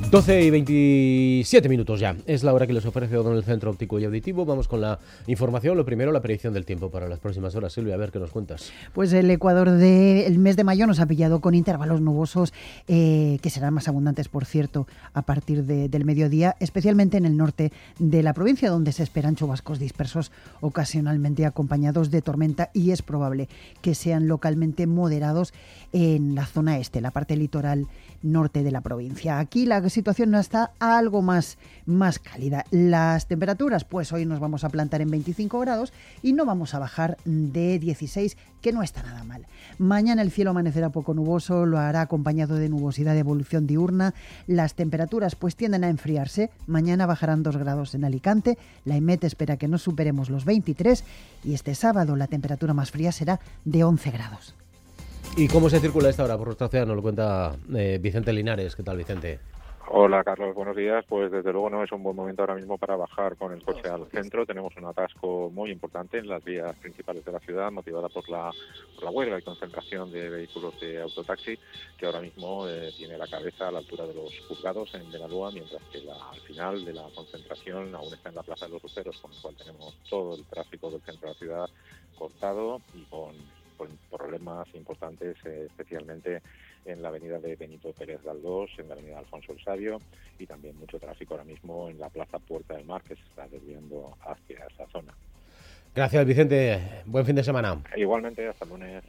12 y 27 minutos ya. Es la hora que les ofrece Odón el Centro Óptico y Auditivo. Vamos con la información. Lo primero, la predicción del tiempo para las próximas horas. Silvia, a ver qué nos cuentas. Pues el Ecuador del mes de mayo nos ha pillado con intervalos nubosos que serán más abundantes, por cierto, a partir del mediodía, especialmente en el norte de la provincia, donde se esperan chubascos dispersos ocasionalmente acompañados de tormenta, y es probable que sean localmente moderados en la zona este, la parte litoral norte de la provincia. Aquí la situación no está algo más cálida. Las temperaturas, pues hoy nos vamos a plantar en 25 grados y no vamos a bajar de 16, que no está nada mal. Mañana el cielo amanecerá poco nuboso, lo hará acompañado de nubosidad de evolución diurna. Las temperaturas pues tienden a enfriarse. Mañana bajarán 2 grados en Alicante. La EMET espera que no superemos los 23 y este sábado la temperatura más fría será de 11 grados. ¿Y cómo se circula esta hora por nuestra ciudad? Nos lo cuenta Vicente Linares. ¿Qué tal, Vicente? Hola, Carlos, buenos días. Pues desde luego no es un buen momento ahora mismo para bajar con el coche al centro. Tenemos un atasco muy importante en las vías principales de la ciudad, motivada por la huelga y concentración de vehículos de autotaxi, que ahora mismo tiene la cabeza a la altura de los juzgados en Benalúa, mientras que al final de la concentración aún está en la Plaza de los Luceros, con lo cual tenemos todo el tráfico del centro de la ciudad cortado y con problemas importantes, especialmente en la avenida de Benito Pérez Galdós, en la avenida Alfonso el Sabio, y también mucho tráfico ahora mismo en la Plaza Puerta del Mar, que se está desviando hacia esa zona. Gracias, Vicente. Buen fin de semana. Igualmente, hasta el lunes.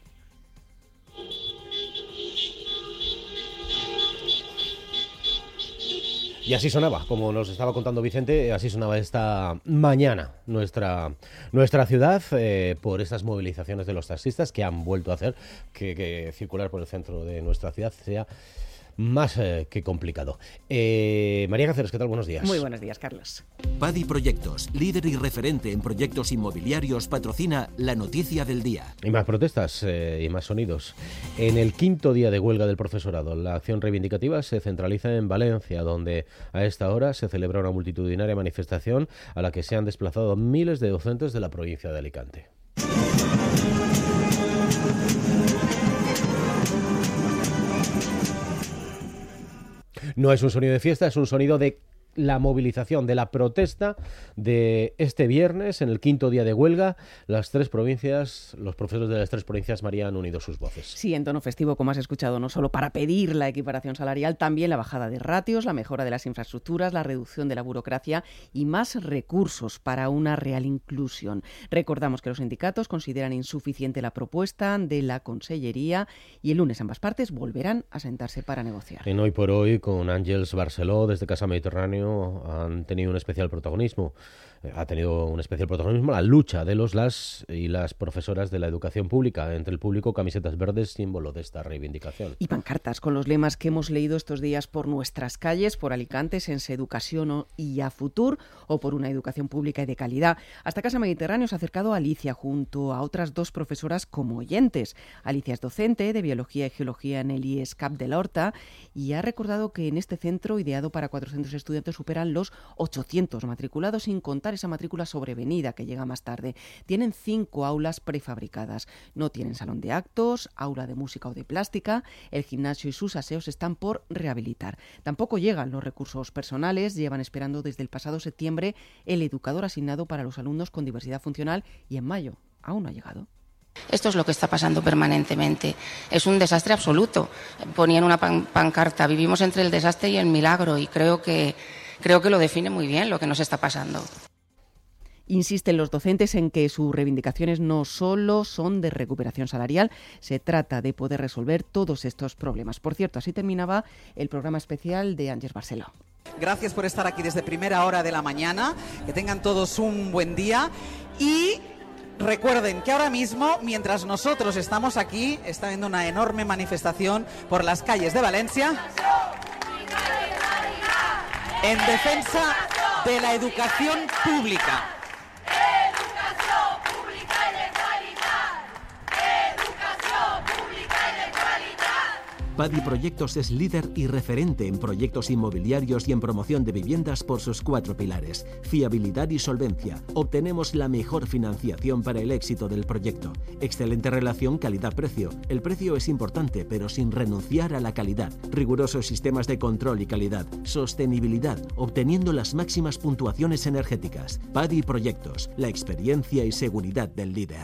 Y así sonaba, como nos estaba contando Vicente, así sonaba esta mañana nuestra ciudad por estas movilizaciones de los taxistas que han vuelto a hacer que circular por el centro de nuestra ciudad sea más que complicado. María Cáceres, ¿qué tal? Buenos días. Muy buenos días, Carlos. Padi Proyectos, líder y referente en proyectos inmobiliarios, patrocina la noticia del día. Y más protestas y más sonidos. En el 5º día de huelga del profesorado, la acción reivindicativa se centraliza en Valencia, donde a esta hora se celebra una multitudinaria manifestación a la que se han desplazado miles de docentes de la provincia de Alicante. No es un sonido de fiesta, es un sonido de la movilización, de la protesta de este viernes, en el 5º día de huelga. Las 3 provincias, los profesores de las 3 provincias, María, han unido sus voces. Sí, en tono festivo, como has escuchado, no solo para pedir la equiparación salarial, también la bajada de ratios, la mejora de las infraestructuras, la reducción de la burocracia y más recursos para una real inclusión. Recordamos que los sindicatos consideran insuficiente la propuesta de la Consellería y el lunes ambas partes volverán a sentarse para negociar. En Hoy por Hoy, con Àngels Barceló, desde Casa Mediterráneo, han tenido un especial protagonismo. Ha tenido un especial protagonismo la lucha de las y las profesoras de la educación pública. Entre el público, camisetas verdes, símbolo de esta reivindicación. Y pancartas con los lemas que hemos leído estos días por nuestras calles, por Alicante, Sense Educación y a Futur, o por una educación pública y de calidad. Hasta Casa Mediterráneo se ha acercado a Alicia junto a otras 2 profesoras como oyentes. Alicia es docente de Biología y Geología en el IESCAP de la Horta y ha recordado que en este centro, ideado para 400 estudiantes, superan los 800 matriculados, sin contar esa matrícula sobrevenida que llega más tarde. Tienen 5 aulas prefabricadas. No tienen salón de actos, aula de música o de plástica. El gimnasio y sus aseos están por rehabilitar. Tampoco llegan los recursos personales. Llevan esperando desde el pasado septiembre el educador asignado para los alumnos con diversidad funcional y en mayo aún no ha llegado. Esto es lo que está pasando permanentemente. Es un desastre absoluto. Ponían una pancarta: vivimos entre el desastre y el milagro, y creo que lo define muy bien lo que nos está pasando. Insisten los docentes en que sus reivindicaciones no solo son de recuperación salarial, se trata de poder resolver todos estos problemas. Por cierto, así terminaba el programa especial de Àngels Barceló. Gracias por estar aquí desde primera hora de la mañana. Que tengan todos un buen día y recuerden que ahora mismo, mientras nosotros estamos aquí, está habiendo una enorme manifestación por las calles de Valencia en defensa de la educación pública. Padi Proyectos es líder y referente en proyectos inmobiliarios y en promoción de viviendas por sus 4 pilares: fiabilidad y solvencia. Obtenemos la mejor financiación para el éxito del proyecto. Excelente relación calidad-precio. El precio es importante, pero sin renunciar a la calidad. Rigurosos sistemas de control y calidad. Sostenibilidad, obteniendo las máximas puntuaciones energéticas. Padi Proyectos, la experiencia y seguridad del líder.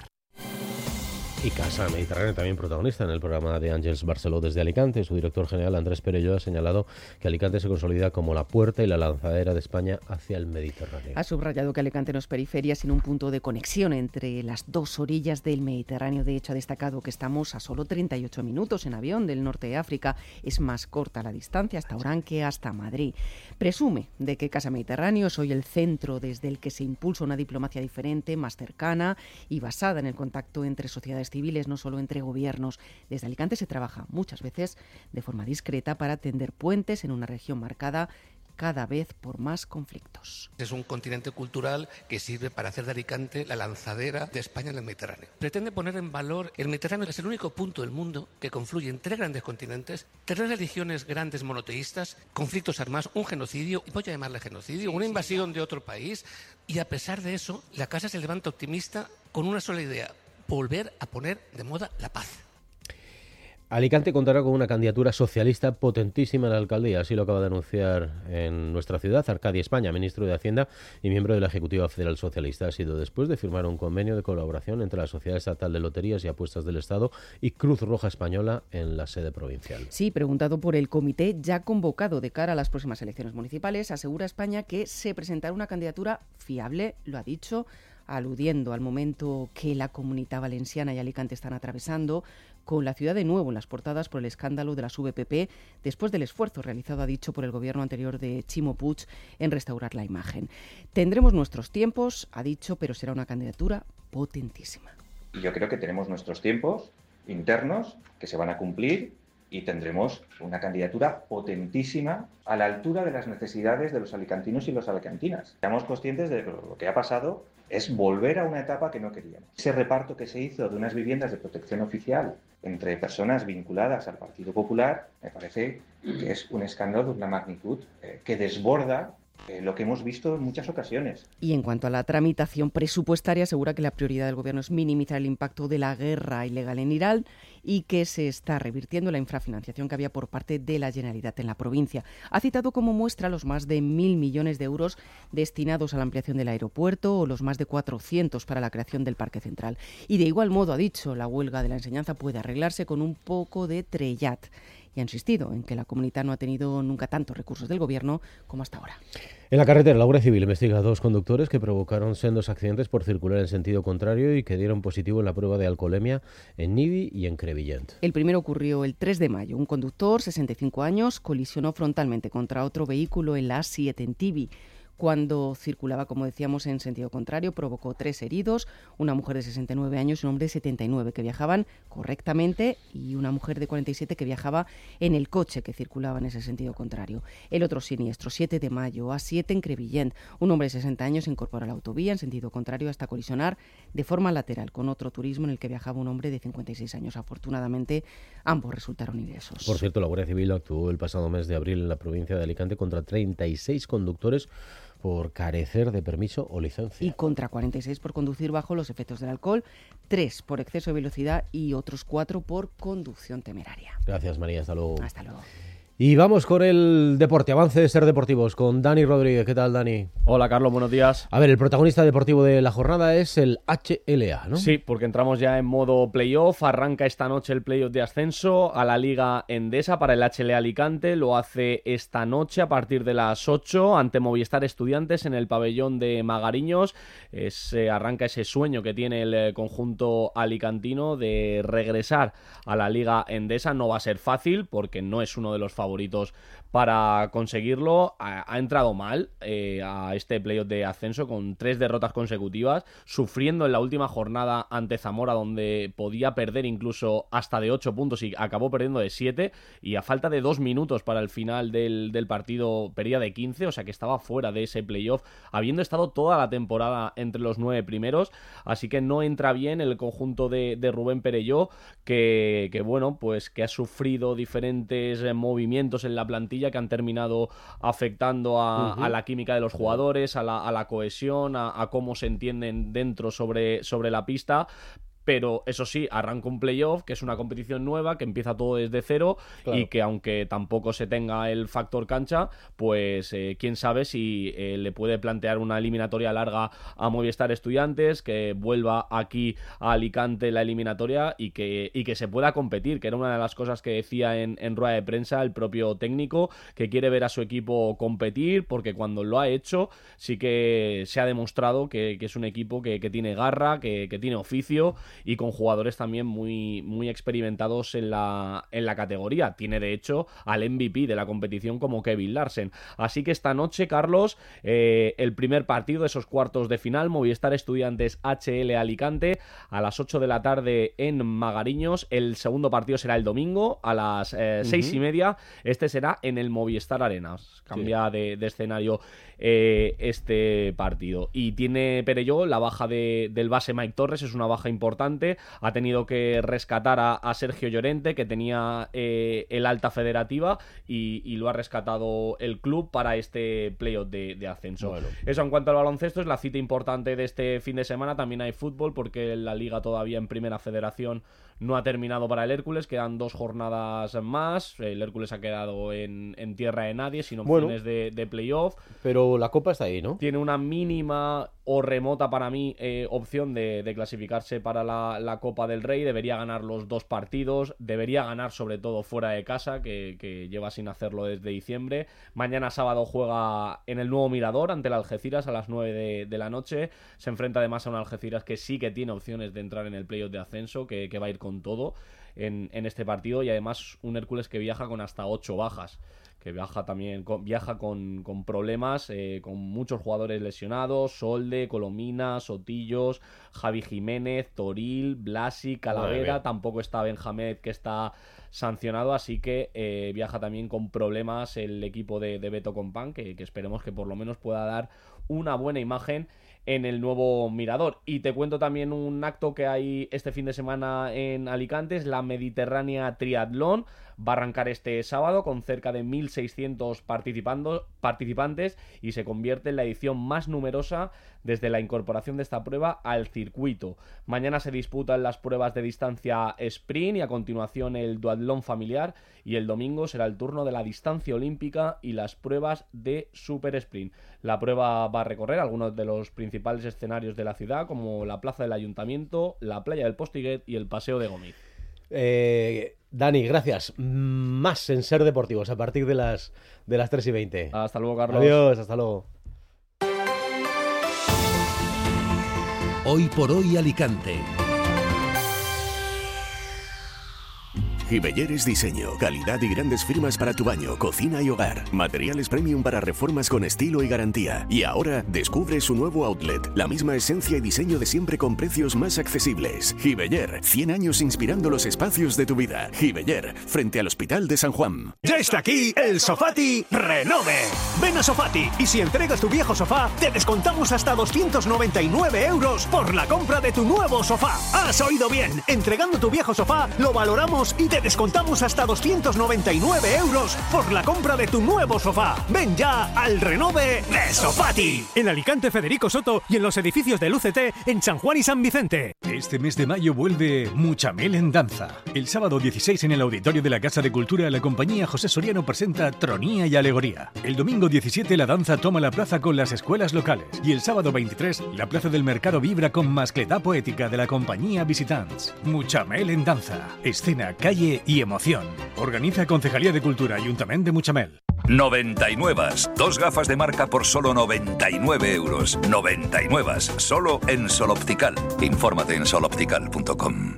Y Casa Mediterránea también protagonista en el programa de Àngels Barceló desde Alicante. Su director general, Andrés Perelló, ha señalado que Alicante se consolida como la puerta y la lanzadera de España hacia el Mediterráneo. Ha subrayado que Alicante no es periferia, sino un punto de conexión entre las dos orillas del Mediterráneo. De hecho, ha destacado que estamos a solo 38 minutos en avión del norte de África. Es más corta la distancia hasta Orán que hasta Madrid. Presume de que Casa Mediterráneo es hoy el centro desde el que se impulsa una diplomacia diferente, más cercana y basada en el contacto entre sociedades civiles, no solo entre gobiernos. Desde Alicante se trabaja muchas veces de forma discreta para tender puentes en una región marcada cada vez por más conflictos. Es un continente cultural que sirve para hacer de Alicante la lanzadera de España en el Mediterráneo. Pretende poner en valor el Mediterráneo, es el único punto del mundo que confluye en 3 grandes continentes, 3 religiones grandes monoteístas, conflictos armados, un genocidio, voy a llamarle genocidio, una invasión de otro país, y a pesar de eso, la Casa se levanta optimista con una sola idea: volver a poner de moda la paz. Alicante contará con una candidatura socialista potentísima en la alcaldía, así lo acaba de anunciar en nuestra ciudad Arcadi España, ministro de Hacienda y miembro de la Ejecutiva Federal Socialista. Ha sido después de firmar un convenio de colaboración entre la Sociedad Estatal de Loterías y Apuestas del Estado y Cruz Roja Española en la sede provincial. Sí, preguntado por el comité ya convocado de cara a las próximas elecciones municipales, asegura España que se presentará una candidatura fiable, lo ha dicho, aludiendo al momento que la Comunidad Valenciana y Alicante están atravesando, con la ciudad de nuevo en las portadas por el escándalo de las VPP, después del esfuerzo realizado, ha dicho, por el gobierno anterior de Ximo Puig en restaurar la imagen. Tendremos nuestros tiempos, ha dicho, pero será una candidatura potentísima. Y yo creo que tenemos nuestros tiempos internos que se van a cumplir y tendremos una candidatura potentísima a la altura de las necesidades de los alicantinos y las alicantinas. Seamos conscientes de que lo que ha pasado es volver a una etapa que no queríamos. Ese reparto que se hizo de unas viviendas de protección oficial entre personas vinculadas al Partido Popular me parece que es un escándalo de una magnitud que desborda lo que hemos visto en muchas ocasiones. Y en cuanto a la tramitación presupuestaria, asegura que la prioridad del Gobierno es minimizar el impacto de la guerra ilegal en Irán y que se está revirtiendo la infrafinanciación que había por parte de la Generalitat en la provincia. Ha citado como muestra los más de 1.000 millones de euros destinados a la ampliación del aeropuerto o los más de 400 para la creación del Parque Central. Y de igual modo, ha dicho, la huelga de la enseñanza puede arreglarse con un poco de trellat. Y ha insistido en que la comunidad no ha tenido nunca tantos recursos del Gobierno como hasta ahora. En la carretera, la Guardia Civil investiga a 2 conductores que provocaron sendos accidentes por circular en sentido contrario y que dieron positivo en la prueba de alcoholemia en Nivi y en Crevillent. El primero ocurrió el 3 de mayo. Un conductor, 65 años, colisionó frontalmente contra otro vehículo en la A7 en Tibi. Cuando circulaba, como decíamos, en sentido contrario, provocó 3 heridos, una mujer de 69 años y un hombre de 79 que viajaban correctamente y una mujer de 47 que viajaba en el coche que circulaba en ese sentido contrario. El otro siniestro, 7 de mayo, A7 en Crevillent. Un hombre de 60 años se incorpora a la autovía en sentido contrario hasta colisionar de forma lateral con otro turismo en el que viajaba un hombre de 56 años. Afortunadamente, ambos resultaron ilesos. Por cierto, la Guardia Civil actuó el pasado mes de abril en la provincia de Alicante contra 36 conductores por carecer de permiso o licencia. Y contra 46 por conducir bajo los efectos del alcohol, 3 por exceso de velocidad y otros 4 por conducción temeraria. Gracias, María. Hasta luego. Hasta luego. Y vamos con el deporte, avance de Ser Deportivos, con Dani Rodríguez. ¿Qué tal, Dani? Hola, Carlos, buenos días. A ver, el protagonista deportivo de la jornada es el HLA, ¿no? Sí, porque entramos ya en modo playoff. Arranca esta noche el playoff de ascenso a la Liga Endesa para el HLA Alicante. Lo hace esta noche a partir de las 8 ante Movistar Estudiantes en el pabellón de Magariños. Arranca ese sueño que tiene el conjunto alicantino de regresar a la Liga Endesa. No va a ser fácil porque no es uno de los favoritos favoritos para conseguirlo. Ha entrado mal a este playoff de ascenso con 3 derrotas consecutivas, sufriendo en la última jornada ante Zamora, donde podía perder incluso hasta de 8 puntos y acabó perdiendo de 7, y a falta de 2 minutos para el final del partido perdía de 15, o sea que estaba fuera de ese playoff, habiendo estado toda la temporada entre los 9 primeros, así que no entra bien el conjunto de Rubén Perelló, que bueno, pues que ha sufrido diferentes movimientos en la plantilla que han terminado afectando a la química de los jugadores, a la cohesión, a cómo se entienden dentro sobre la pista. Pero eso sí, arranca un playoff, que es una competición nueva, que empieza todo desde cero, claro, y que aunque tampoco se tenga el factor cancha, pues quién sabe si le puede plantear una eliminatoria larga a Movistar Estudiantes, que vuelva aquí a Alicante la eliminatoria y que se pueda competir, que era una de las cosas que decía en rueda de prensa el propio técnico, que quiere ver a su equipo competir, porque cuando lo ha hecho sí que se ha demostrado que es un equipo que tiene garra, que tiene oficio, y con jugadores también muy, muy experimentados en la categoría. Tiene de hecho al MVP de la competición como Kevin Larsen. Así que esta noche, Carlos, el primer partido de esos cuartos de final, Movistar Estudiantes HL Alicante, a las 8 de la tarde en Magariños. El segundo partido será el domingo a las 6:30. Este será en el Movistar Arena. Cambia de escenario este partido. Y tiene Perelló la baja del base Mike Torres, es una baja importante. Ha tenido que rescatar a Sergio Llorente, que tenía el alta federativa, y lo ha rescatado el club para este playoff de ascenso. Bueno. Eso en cuanto al baloncesto es la cita importante de este fin de semana. También hay fútbol, porque la liga todavía en primera federación no ha terminado para el Hércules, quedan 2 jornadas más. El Hércules ha quedado en tierra de nadie, sin opciones de playoff. Pero la Copa está ahí, ¿no? Tiene una mínima o remota para mí opción de clasificarse para la Copa del Rey. Debería ganar los 2 partidos, debería ganar sobre todo fuera de casa, que lleva sin hacerlo desde diciembre. Mañana sábado juega en el Nuevo Mirador ante el Algeciras a las 9 de la noche. Se enfrenta además a un Algeciras que sí que tiene opciones de entrar en el playoff de ascenso, que va a ir con todo en este partido, y además un Hércules que viaja con hasta 8 bajas, que viaja con problemas, con muchos jugadores lesionados: Solde, Colomina, Sotillos, Javi Jiménez, Toril, Blasi, Calavera. Tampoco está Benjamed, que está sancionado, así que viaja también con problemas el equipo de Beto Compán, que esperemos que por lo menos pueda dar una buena imagen en el Nuevo Mirador. Y te cuento también un acto que hay este fin de semana en Alicante, es la Mediterránea Triatlón. Va a arrancar este sábado con cerca de 1.600 participantes y se convierte en la edición más numerosa desde la incorporación de esta prueba al circuito. Mañana se disputan las pruebas de distancia sprint y a continuación el duatlón familiar, y el domingo será el turno de la distancia olímpica y las pruebas de super sprint. La prueba va a recorrer algunos de los principales escenarios de la ciudad, como la plaza del Ayuntamiento, la playa del Postiguet y el paseo de Gómez. Dani, gracias. Más en Ser Deportivos a partir de las 3:20. Hasta luego, Carlos. Adiós, hasta luego. Hoy por hoy Alicante. Gibeller es diseño, calidad y grandes firmas para tu baño, cocina y hogar. Materiales premium para reformas con estilo y garantía. Y ahora descubre su nuevo outlet. La misma esencia y diseño de siempre con precios más accesibles. Gibeller, 100 años inspirando los espacios de tu vida. Gibeller, frente al Hospital de San Juan. Ya está aquí el Sofati Renove. Ven a Sofati y si entregas tu viejo sofá, te descontamos hasta 299 € por la compra de tu nuevo sofá. ¿Has oído bien? Entregando tu viejo sofá, lo valoramos y te descontamos hasta 299 € por la compra de tu nuevo sofá. Ven ya al Renove de Sofati. En Alicante, Federico Soto, y en los edificios del UCT en San Juan y San Vicente. Este mes de mayo vuelve Muchamel en danza. El sábado 16 en el auditorio de la Casa de Cultura, la compañía José Soriano presenta Tronía y Alegoría. El domingo 17 la danza toma la plaza con las escuelas locales. Y el sábado 23 la plaza del Mercado vibra con Mascletá Poética de la compañía Visitants. Muchamel en danza. Escena, calle y emoción. Organiza Concejalía de Cultura, Ayuntamiento de Muchamel. 99. 2 gafas de marca por solo 99 €. 99. Solo en Sol Optical. Infórmate en soloptical.com.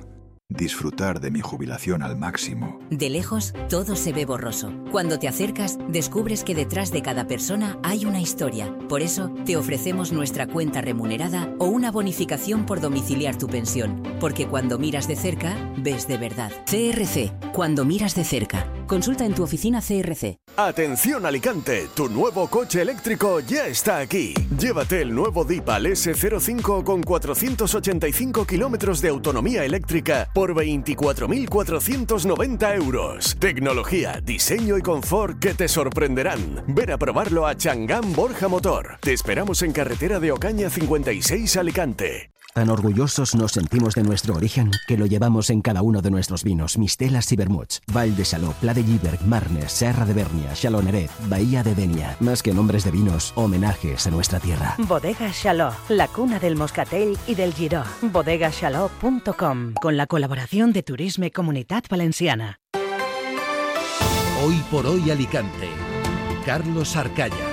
disfrutar de mi jubilación al máximo. De lejos, todo se ve borroso. Cuando te acercas, descubres que detrás de cada persona hay una historia. Por eso, te ofrecemos nuestra cuenta remunerada o una bonificación por domiciliar tu pensión. Porque cuando miras de cerca, ves de verdad. CRC, cuando miras de cerca. Consulta en tu oficina CRC. Atención Alicante, tu nuevo coche eléctrico ya está aquí. Llévate el nuevo Deepal S05 con 485 kilómetros de autonomía eléctrica por 24.490 euros. Tecnología, diseño y confort que te sorprenderán. Ven a probarlo a Changán Borja Motor. Te esperamos en carretera de Ocaña 56 Alicante. Tan orgullosos nos sentimos de nuestro origen que lo llevamos en cada uno de nuestros vinos, mistelas y vermuts. Val de Chaló, Pla de Lliberg, Marnes, Serra de Bernia, Chaloneret, Bahía de Denia. Más que nombres de vinos, homenajes a nuestra tierra. Bodega Chaló, la cuna del moscatel y del giró. Bodegachaló.com, con la colaboración de Turisme Comunitat Valenciana. Hoy por hoy Alicante. Carlos Arcaya.